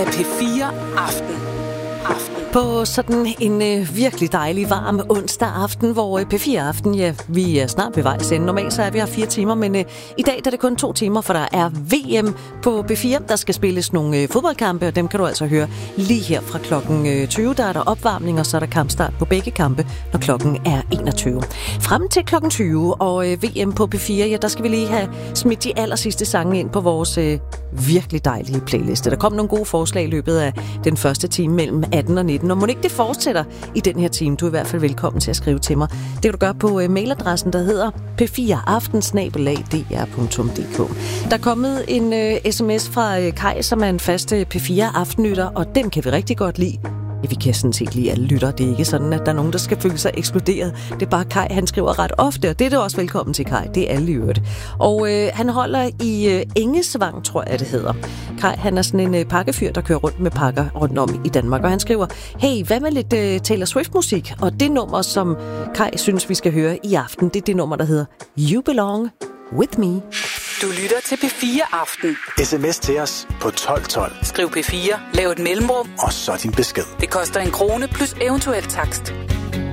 af P4 Aften. På sådan en virkelig dejlig, varm onsdag aften, hvor P4 Aften, ja, vi er snart ved vejs ende. Normalt så er vi her 4 timer, men i dag der er det kun 2 timer, for der er VM på P4. Der skal spilles nogle fodboldkampe, og dem kan du altså høre lige her fra klokken 20. Der er der opvarmning, og så er der kampstart på begge kampe, når klokken er 21. Frem til klokken 20, og VM på P4, ja, der skal vi lige have smidt de allersidste sange ind på vores virkelig dejlige playliste. Der kom nogle gode forslag i løbet af den første time mellem 18 og 19. Og må ikke det fortsætter i den her time, du er i hvert fald velkommen til at skrive til mig. Det kan du gøre på mailadressen, der hedder p4aften@dr.dk. Der er kommet en sms fra Kai, som er en fast P4 aftenlytter, og den kan vi rigtig godt lide. Ja, vi kan sådan set lide alle lytter. Det er ikke sådan, at der er nogen, der skal føle sig ekskluderet. Det er bare Kai, han skriver ret ofte, og det er det også velkommen til Kai. Det er alle i øvrigt. Og han holder i Engesvang, tror jeg det hedder. Kai, han er sådan en pakkefyr, der kører rundt med pakker rundt om i Danmark. Og han skriver, hey, hvad med lidt Taylor Swift-musik? Og det nummer, som Kai synes, vi skal høre i aften, det er det nummer, der hedder You Belong With Me. Du lytter til P4 Aften. SMS til os på 1212. Skriv P4, lav et mellemrum, Og så din besked. det koster 1 krone plus eventuel takst.